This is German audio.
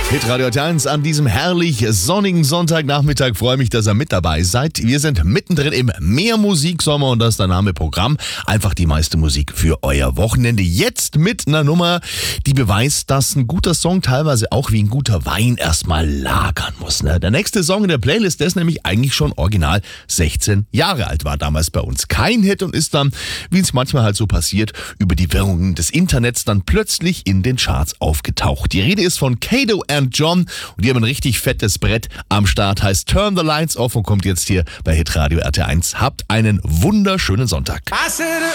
Hitradio T1 an diesem herrlich sonnigen Sonntagnachmittag. Freue mich, dass ihr mit dabei seid. Wir sind mittendrin im Mehrmusiksommer und das ist der Name Programm. Einfach die meiste Musik für euer Wochenende. Jetzt mit einer Nummer, die beweist, dass ein guter Song teilweise auch wie ein guter Wein erstmal lagern muss. Ne? Der nächste Song in der Playlist, der ist nämlich eigentlich schon original 16 Jahre alt, war damals bei uns kein Hit und ist dann, wie es manchmal halt so passiert, über die Wirrungen des Internets dann plötzlich in den Charts aufgetaucht. Die Rede ist von Kato and John und die haben ein richtig fettes Brett am Start, heißt Turn the Lights Off und kommt jetzt hier bei Hitradio RT1. Habt einen wunderschönen Sonntag. I said